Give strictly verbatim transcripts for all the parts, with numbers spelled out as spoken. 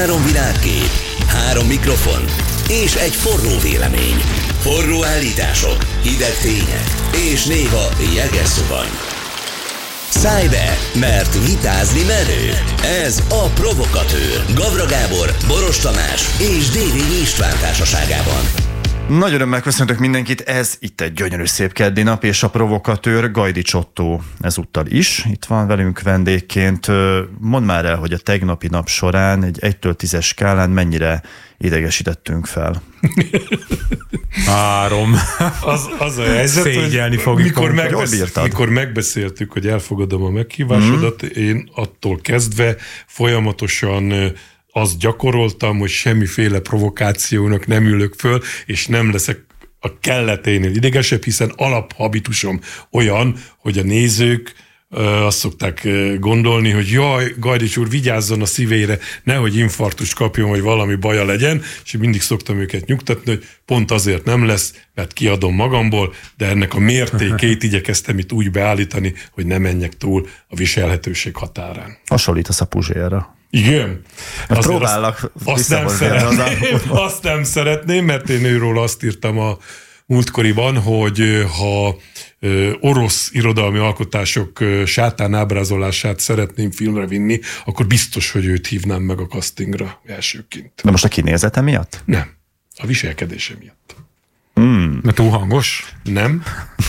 Három világkép, három mikrofon és egy forró vélemény. Forró állítások, hideg tények és néha jeges szuvany. Szállj be, mert vitázni merő. Ez a Provokatőr. Gavra Gábor, Boros Tamás és Dévényi István társaságában. Nagy örömmel köszöntök mindenkit, ez itt egy gyönyörű szép keddi nap, és a Provokatőr Gajdics Ottó ezúttal is. Itt van velünk vendégként. Mondd már el, hogy a tegnapi nap során egy egytől tízes skálán mennyire idegesítettünk fel. Három. Az, az a helyzet, Szégyelni hogy fogjuk mikor, megbesz, mikor megbeszéltük, hogy elfogadom a meghívásodat, mm-hmm. én attól kezdve folyamatosan azt gyakoroltam, hogy semmiféle provokációnak nem ülök föl, és nem leszek a kelleténél idegesebb, hiszen alaphabitusom olyan, hogy a nézők azt szokták gondolni, hogy jaj, Gajdics úr, vigyázzon a szívére, nehogy infarktust kapjon, vagy valami baja legyen, és mindig szoktam őket nyugtatni, hogy pont azért nem lesz, mert kiadom magamból, de ennek a mértékét igyekeztem itt úgy beállítani, hogy ne menjek túl a viselhetőség határán. Hasonlítasz a Puzsérra. Igen. Azért próbálok azt, azt, nem szeretném, azt nem szeretném, mert én őről azt írtam a múltkoriban, hogy ha orosz irodalmi alkotások sátán ábrázolását szeretném filmre vinni, akkor biztos, hogy őt hívnám meg a castingra elsőként. De most a kinézete miatt? Nem. A viselkedése miatt. Mm. Mert túl hangos? Nem.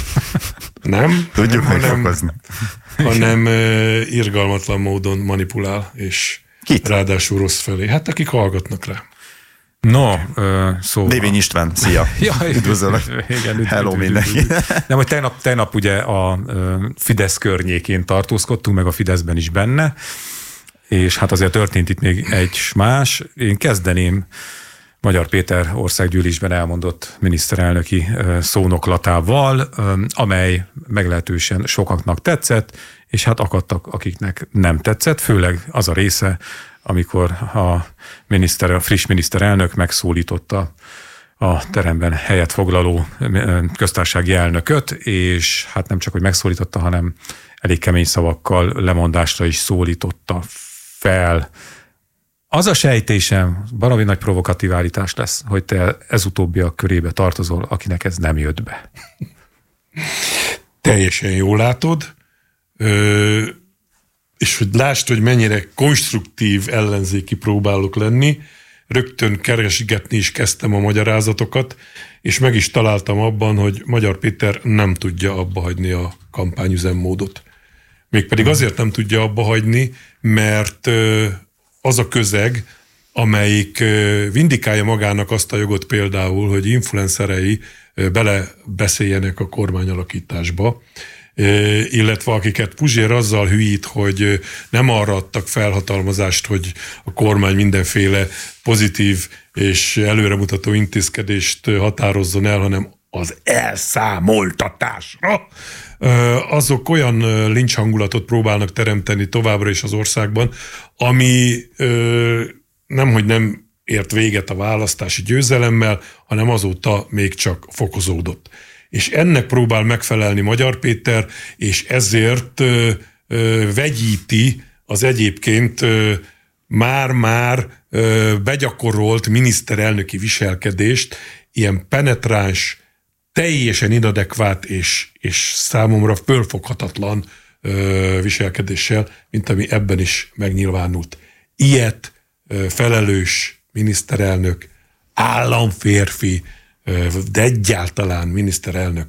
Nem. Tudjuk megfokozni. Hanem uh, irgalmatlan módon manipulál, és Kit? Ráadásul rossz felé. Hát akik hallgatnak rá. No, uh, szóval... Dévényi István, szia! Jaj, üdvözöllek! Igen, hello mindenki! Nem, hogy tegnap, tegnap ugye a uh, Fidesz környékén tartózkodtunk, meg a Fideszben is benne, és hát azért történt itt még egy más. Én kezdeném Magyar Péter országgyűlésben elmondott miniszterelnöki uh, szónoklatával, um, amely meglehetősen sokaknak tetszett, és hát akadtak, akiknek nem tetszett, főleg az a része, amikor a, miniszter, a friss miniszterelnök megszólította a teremben helyet foglaló köztársasági elnököt, és hát nem csak, hogy megszólította, hanem elég kemény szavakkal lemondásra is szólította fel. Az a sejtésem, baromi nagy provokatív állítás lesz, hogy te ez utóbbiak körébe tartozol, akinek ez nem jött be. Teljesen jól látod, Ö, és hogy lásd, hogy mennyire konstruktív ellenzéki próbálok lenni, rögtön keresgetni is kezdtem a magyarázatokat, és meg is találtam abban, hogy Magyar Péter nem tudja abba hagyni a kampányüzemmódot. Mégpedig azért nem tudja abba hagyni, mert az a közeg, amelyik vindikálja magának azt a jogot például, hogy influencerei belebeszéljenek a kormányalakításba, illetve akiket Puzsér azzal hülyít, hogy nem arra adtak felhatalmazást, hogy a kormány mindenféle pozitív és előremutató intézkedést határozzon el, hanem az elszámoltatásra, azok olyan lincshangulatot próbálnak teremteni továbbra is az országban, ami nemhogy nem ért véget a választási győzelemmel, hanem azóta még csak fokozódott. És ennek próbál megfelelni Magyar Péter, és ezért ö, ö, vegyíti az egyébként ö, már-már ö, begyakorolt miniszterelnöki viselkedést, ilyen penetráns, teljesen inadekvát és, és számomra fölfoghatatlan ö, viselkedéssel, mint ami ebben is megnyilvánult. Ilyet ö, felelős miniszterelnök, államférfi, de egyáltalán miniszterelnök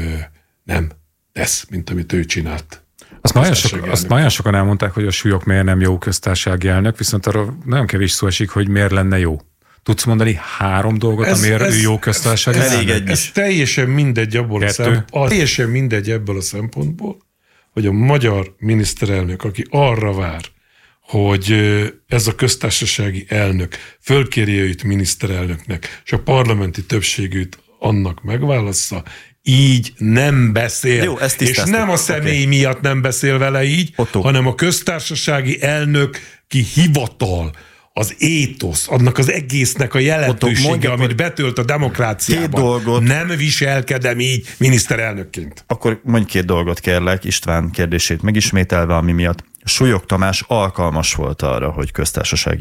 nem tesz, mint amit ő csinált. Azt nagyon, sok, azt nagyon sokan elmondták, hogy a Súlyog miért nem jó köztársasági elnök, viszont arra nagyon kevés szó esik, hogy miért lenne jó. Tudsz mondani három dolgot, ez, amiért ez, ő jó köztársasági ez, elnök? Ez, ez teljesen mindegy abból a szempont, teljesen mindegy ebből a szempontból, hogy a magyar miniszterelnök, aki arra vár, hogy ez a köztársasági elnök fölkérje őt miniszterelnöknek, és a parlamenti többségűt annak megválassza, így nem beszél. Jó, és nem a személy okay. miatt nem beszél vele így, Otto. hanem a köztársasági elnök ki hivatal, az étosz, annak az egésznek a jelentősége, mondjak, amit betölt a demokráciában. Nem viselkedem így miniszterelnökként. Akkor mondj két dolgot, kérlek, István kérdését megismételve, ami miatt Súlyog Tamás alkalmas volt arra, hogy köztársasági